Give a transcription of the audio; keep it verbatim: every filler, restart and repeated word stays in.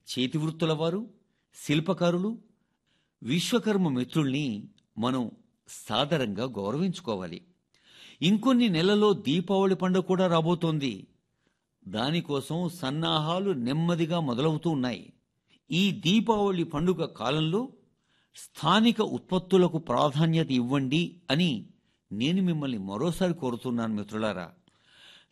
చేతివృత్తుల వారు, శిల్పకారులు, విశ్వకర్మ మిత్రుల్ని మనం సాదరంగా గౌరవించుకోవాలి. ఇంకొన్ని నెలల్లో దీపావళి పండుగ కూడా రాబోతోంది. దానికోసం సన్నాహాలు నెమ్మదిగా మొదలవుతూ ఉన్నాయి. ఈ దీపావళి పండుగ కాలంలో స్థానిక ఉత్పత్తులకు ప్రాధాన్యత ఇవ్వండి అని నేను మిమ్మల్ని మరోసారి కోరుతున్నాను మిత్రులారా.